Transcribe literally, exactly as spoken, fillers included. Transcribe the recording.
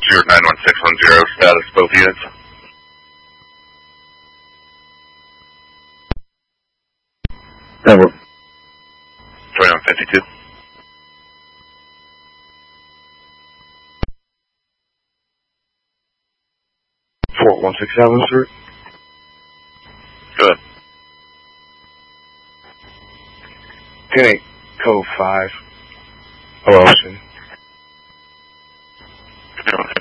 zero nine one six one zero, status both units. Number. twenty-one fifty-two. four one six seven, sir. Good. ten eight, code five. Hello, sir.